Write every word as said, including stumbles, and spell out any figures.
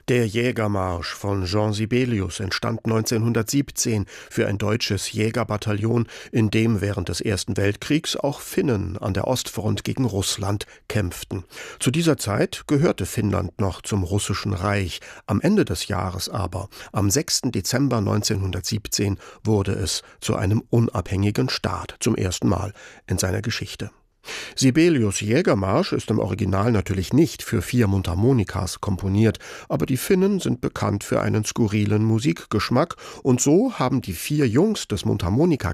Der Jägermarsch von Jean Sibelius entstand neunzehnhundertsiebzehn für ein deutsches Jägerbataillon, in dem während des Ersten Weltkriegs auch Finnen an der Ostfront gegen Russland kämpften. Zu dieser Zeit gehörte Finnland noch zum Russischen Reich. Am Ende des Jahres aber, am sechsten Dezember neunzehnhundertsiebzehn, wurde es zu einem unabhängigen Staat, zum ersten Mal in seiner Geschichte. Sibelius' Jägermarsch ist im Original natürlich nicht für vier Mundharmonikas komponiert, aber die Finnen sind bekannt für einen skurrilen Musikgeschmack und so haben die vier Jungs des Mundharmonika